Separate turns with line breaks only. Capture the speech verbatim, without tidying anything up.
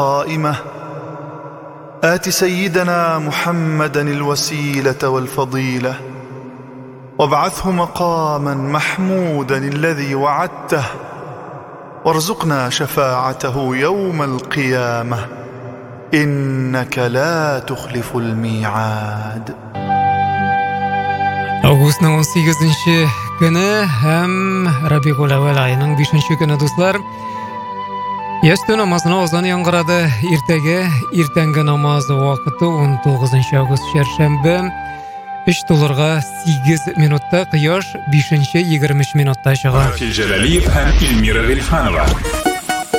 قائمة آت سيدنا محمدا الوسيلة والفضيلة وابعثه مقاما محمودا الذي وعدته وارزقنا شفاعته يوم القيامة إنك لا تخلف الميعاد.
Августның он сегізінші күні һәм Рабиғул әуәл айының бешінші күні дуслар. Ястү намазына озан яңгырады. Иртәгә иртәнге намаз вакыты он тугызынчы август чәршәмбе. Үч тулырга сигез минутта, кояш бишенче егерме өч минутта чыга.
Рафил Җәлалиев һәм Илмира Гыйльфанова.